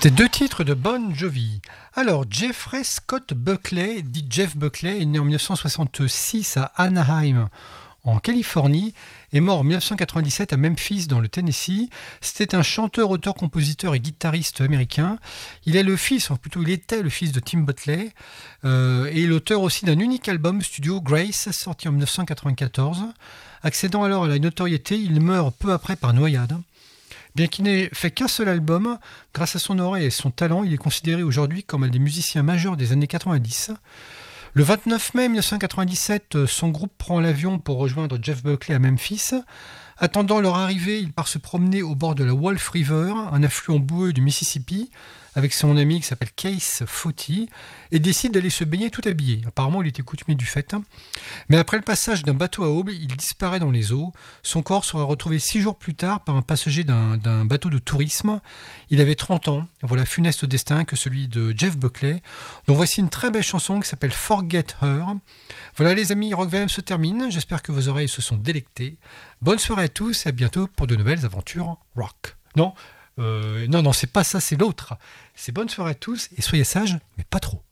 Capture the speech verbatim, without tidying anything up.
C'était deux titres de Bon Jovi. Alors, Jeffrey Scott Buckley, dit Jeff Buckley, est né en dix-neuf cent soixante-six à Anaheim, en Californie, est mort en dix-neuf cent quatre-vingt-dix-sept à Memphis, dans le Tennessee. C'était un chanteur, auteur, compositeur et guitariste américain. Il est le fils, ou plutôt il était le fils de Tim Buckley, euh, et l'auteur aussi d'un unique album studio, Grace, sorti en dix-neuf cent quatre-vingt-quatorze. Accédant alors à la notoriété, il meurt peu après par noyade. Bien qu'il n'ait fait qu'un seul album, grâce à son oreille et son talent, il est considéré aujourd'hui comme un des musiciens majeurs des années quatre-vingt-dix. Le vingt-neuf mai dix-neuf cent quatre-vingt-dix-sept, son groupe prend l'avion pour rejoindre Jeff Buckley à Memphis. Attendant leur arrivée, il part se promener au bord de la Wolf River, un affluent boueux du Mississippi, avec son ami qui s'appelle Case Footy, et décide d'aller se baigner tout habillé. Apparemment, il était coutumier du fait. Mais après le passage d'un bateau à aubes, il disparaît dans les eaux. Son corps sera retrouvé six jours plus tard par un passager d'un, d'un bateau de tourisme. Il avait trente ans. Voilà, funeste destin que celui de Jeff Buckley. Donc voici une très belle chanson qui s'appelle Forget Her. Voilà les amis, Rock V M se termine. J'espère que vos oreilles se sont délectées. Bonne soirée à tous et à bientôt pour de nouvelles aventures rock. Non, euh, non, non, c'est pas ça, c'est l'autre. C'est bonne soirée à tous et soyez sages, mais pas trop.